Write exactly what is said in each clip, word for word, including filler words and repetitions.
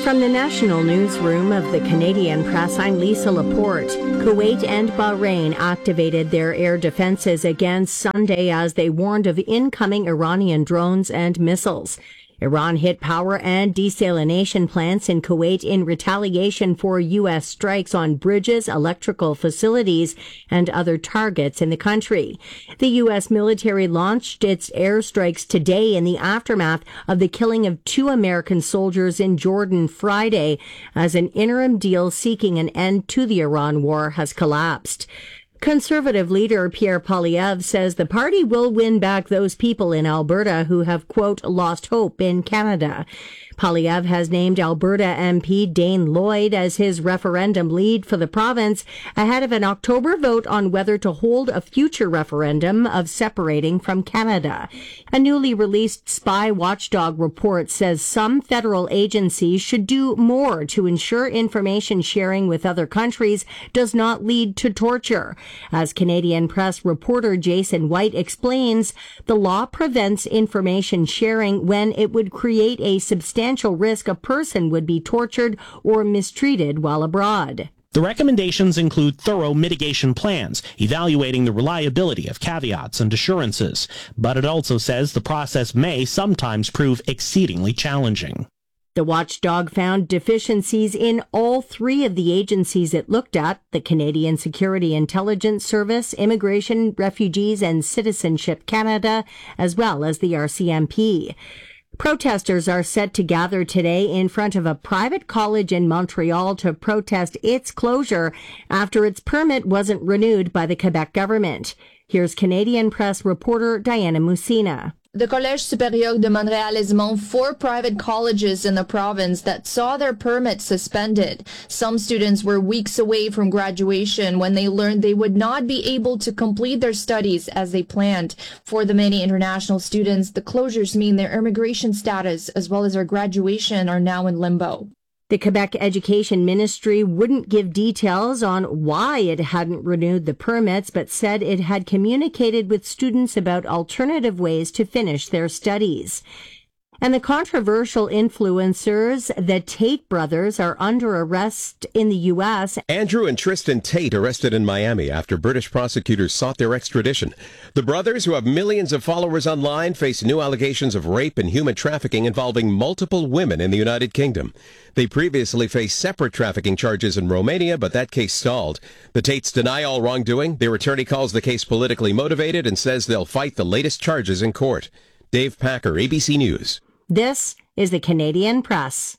From the national newsroom of the Canadian Press, I'm Lisa Laporte. Kuwait and Bahrain activated their air defenses again Sunday as they warned of incoming Iranian drones and missiles. Iran hit power and desalination plants in Kuwait in retaliation for U S strikes on bridges, electrical facilities, and other targets in the country. The U S military launched its airstrikes today in the aftermath of the killing of two American soldiers in Jordan Friday, as an interim deal seeking an end to the Iran war has collapsed. Conservative leader Pierre Poilievre says the party will win back those people in Alberta who have, quote, lost hope in Canada. Poilievre has named Alberta M P Dane Lloyd as his referendum lead for the province ahead of an October vote on whether to hold a future referendum of separating from Canada. A newly released spy watchdog report says some federal agencies should do more to ensure information sharing with other countries does not lead to torture. As Canadian Press reporter Jason White explains, the law prevents information sharing when it would create a substantial risk a person would be tortured or mistreated while abroad. The recommendations include thorough mitigation plans, evaluating the reliability of caveats and assurances, but it also says the process may sometimes prove exceedingly challenging. The watchdog found deficiencies in all three of the agencies it looked at, the Canadian Security Intelligence Service, Immigration, Refugees and Citizenship Canada, as well as the R C M P. Protesters are set to gather today in front of a private college in Montreal to protest its closure after its permit wasn't renewed by the Quebec government. Here's Canadian Press reporter Diana Musina. The Collège Supérieur de Montréal is among four private colleges in the province that saw their permits suspended. Some students were weeks away from graduation when they learned they would not be able to complete their studies as they planned. For the many international students, the closures mean their immigration status as well as their graduation are now in limbo. The Quebec Education Ministry wouldn't give details on why it hadn't renewed the permits, but said it had communicated with students about alternative ways to finish their studies. And the controversial influencers, the Tate brothers, are under arrest in the U S. Andrew and Tristan Tate arrested in Miami after British prosecutors sought their extradition. The brothers, who have millions of followers online, face new allegations of rape and human trafficking involving multiple women in the United Kingdom. They previously faced separate trafficking charges in Romania, but that case stalled. The Tates deny all wrongdoing. Their attorney calls the case politically motivated and says they'll fight the latest charges in court. Dave Packer, A B C News. This is the Canadian Press.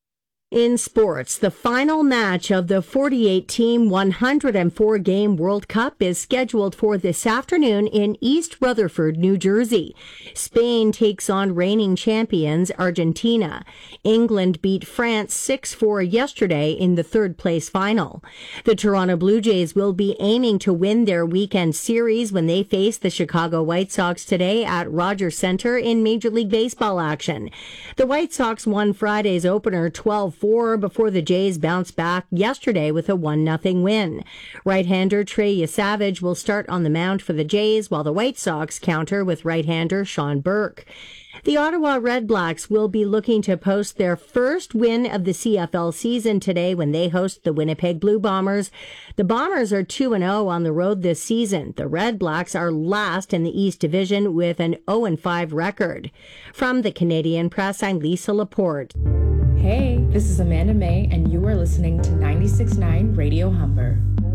In sports, the final match of the forty-eight team one hundred four game World Cup is scheduled for this afternoon in East Rutherford, New Jersey. Spain takes on reigning champions Argentina. England beat France six four yesterday in the third-place final. The Toronto Blue Jays will be aiming to win their weekend series when they face the Chicago White Sox today at Rogers Center in Major League Baseball action. The White Sox won Friday's opener twelve four before the Jays bounced back yesterday with a one nothing win. Right-hander Trey Yesavage will start on the mound for the Jays, while the White Sox counter with right-hander Sean Burke. The Ottawa Redblacks will be looking to post their first win of the C F L season today when they host the Winnipeg Blue Bombers. The Bombers are two and oh on the road this season. The Redblacks are last in the East Division with an oh and five record. From the Canadian Press, I'm Lisa Laporte. Hey, this is Amanda May, and you are listening to ninety-six point nine Radio Humber.